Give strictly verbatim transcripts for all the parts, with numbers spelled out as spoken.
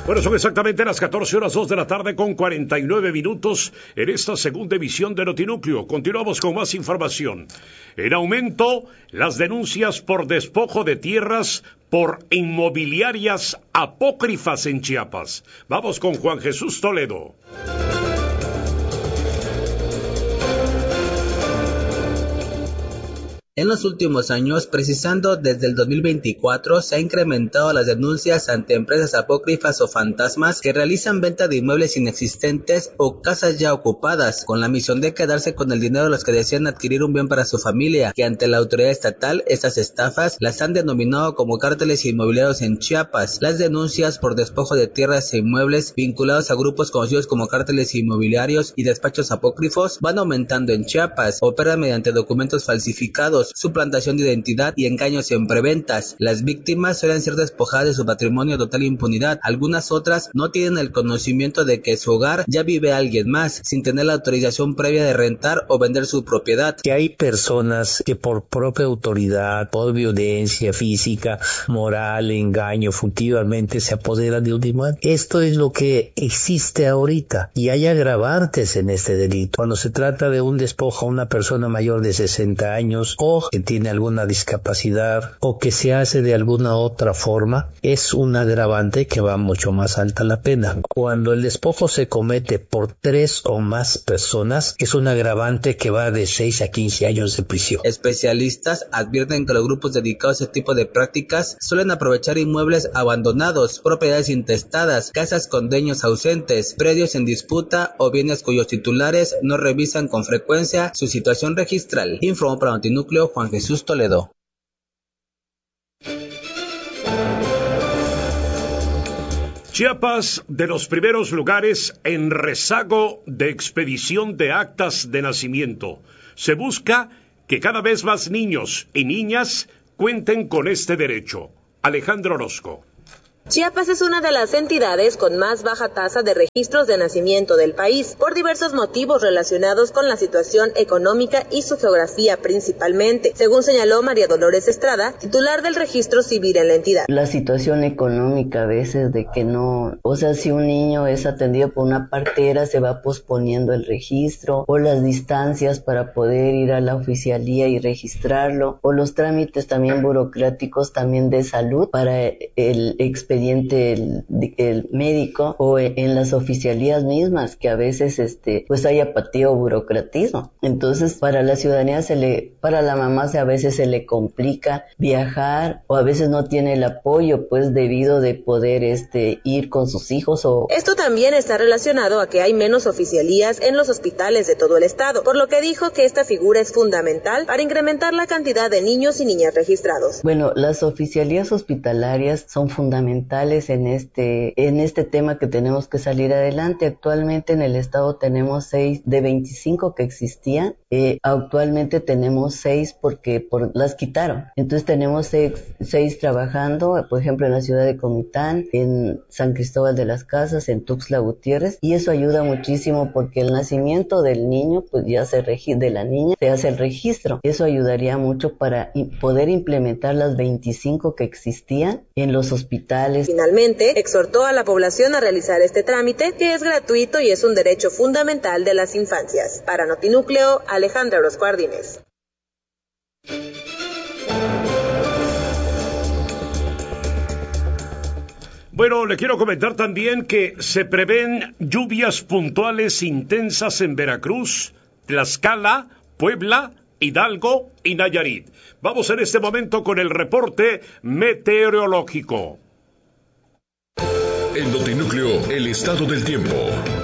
Bueno, son exactamente las catorce horas dos de la tarde con cuarenta y nueve minutos en esta segunda emisión de Notinúcleo. Continuamos con más información. En aumento las denuncias por despojo de tierras por inmobiliarias apócrifas en Chiapas. Vamos con Juan Jesús Toledo. En los últimos años, precisando desde el dos mil veinticuatro, se ha incrementado las denuncias ante empresas apócrifas o fantasmas que realizan venta de inmuebles inexistentes o casas ya ocupadas, con la misión de quedarse con el dinero de los que desean adquirir un bien para su familia, que ante la autoridad estatal, estas estafas las han denominado como cárteles inmobiliarios en Chiapas. Las denuncias por despojo de tierras e inmuebles vinculados a grupos conocidos como cárteles inmobiliarios y despachos apócrifos van aumentando en Chiapas. Operan mediante documentos falsificados, suplantación de identidad y engaños en preventas. Las víctimas suelen ser despojadas de su patrimonio a total impunidad. Algunas otras no tienen el conocimiento de que en su hogar ya vive alguien más, sin tener la autorización previa de rentar o vender su propiedad. Que hay personas que por propia autoridad, por violencia física, moral, engaño, furtivamente se apoderan de un inmueble. Esto es lo que existe ahorita y hay agravantes en este delito. Cuando se trata de un despojo a una persona mayor de sesenta años o que tiene alguna discapacidad o que se hace de alguna otra forma, es un agravante que va mucho más alta la pena. Cuando el despojo se comete por tres o más personas, es un agravante que va de seis a quince años de prisión. Especialistas advierten que los grupos dedicados a este tipo de prácticas suelen aprovechar inmuebles abandonados, propiedades intestadas, casas con dueños ausentes, predios en disputa o bienes cuyos titulares no revisan con frecuencia su situación registral. Informó para Notinúcleo Juan Jesús Toledo. Chiapas, de los primeros lugares en rezago de expedición de actas de nacimiento. Se busca que cada vez más niños y niñas cuenten con este derecho. Alejandro Orozco. Chiapas es una de las entidades con más baja tasa de registros de nacimiento del país, por diversos motivos relacionados con la situación económica y su geografía principalmente, según señaló María Dolores Estrada, titular del registro civil en la entidad. La situación económica a veces de que no, o sea, si un niño es atendido por una partera, se va posponiendo el registro, o las distancias para poder ir a la oficialía y registrarlo, o los trámites también burocráticos también de salud para el expediente El, el médico o en las oficialías mismas, que a veces este pues hay apatía o burocratismo. Entonces para la ciudadanía se le, para la mamá se, a veces se le complica viajar o a veces no tiene el apoyo pues debido de poder este ir con sus hijos. O esto también está relacionado a que hay menos oficialías en los hospitales de todo el estado, por lo que dijo que esta figura es fundamental para incrementar la cantidad de niños y niñas registrados. Bueno, las oficialías hospitalarias son fundamentales en este en este tema que tenemos que salir adelante. Actualmente en el estado tenemos seis de veinticinco que existían, eh, actualmente tenemos seis porque por, las quitaron. Entonces tenemos seis, seis trabajando, por ejemplo en la ciudad de Comitán, en San Cristóbal de las Casas, en Tuxtla Gutiérrez, y eso ayuda muchísimo porque el nacimiento del niño, pues ya se regi- de la niña se hace el registro. Eso ayudaría mucho para poder implementar las veinticinco que existían en los hospitales. Finalmente, exhortó a la población a realizar este trámite, que es gratuito y es un derecho fundamental de las infancias. Para Notinúcleo, Alejandra Orozco Ardínez. Bueno, le quiero comentar también que se prevén lluvias puntuales intensas en Veracruz, Tlaxcala, Puebla, Hidalgo y Nayarit. Vamos en este momento con el reporte meteorológico. En Notinúcleo, el estado del tiempo.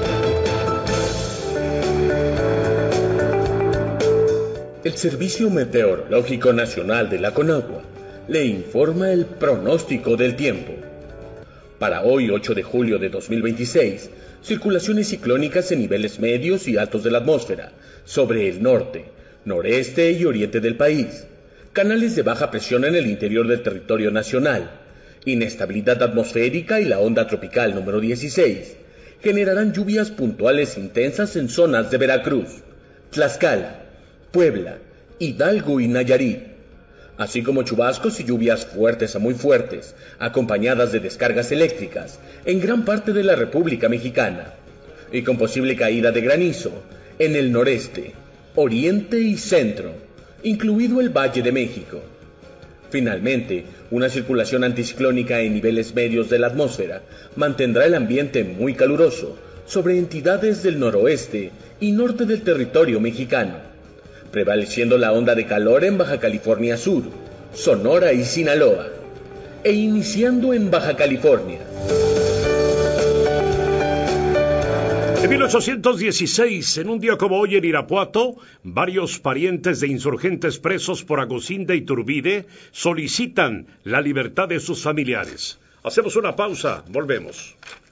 El Servicio Meteorológico Nacional de la Conagua le informa el pronóstico del tiempo. Para hoy, ocho de julio de dos mil veintiséis, circulaciones ciclónicas en niveles medios y altos de la atmósfera, sobre el norte, noreste y oriente del país. Canales de baja presión en el interior del territorio nacional. Inestabilidad atmosférica y la onda tropical número dieciséis generarán lluvias puntuales intensas en zonas de Veracruz, Tlaxcala, Puebla, Hidalgo y Nayarit. así como chubascos y lluvias fuertes a muy fuertes, acompañadas de descargas eléctricas en gran parte de la República Mexicana, y con posible caída de granizo en el noreste, oriente y centro, incluido el Valle de México. Finalmente, una circulación anticiclónica en niveles medios de la atmósfera mantendrá el ambiente muy caluroso sobre entidades del noroeste y norte del territorio mexicano, prevaleciendo la onda de calor en Baja California Sur, Sonora y Sinaloa, e iniciando en Baja California. En mil ochocientos dieciséis, en un día como hoy en Irapuato, varios parientes de insurgentes presos por Agustín de Iturbide solicitan la libertad de sus familiares. Hacemos una pausa, volvemos.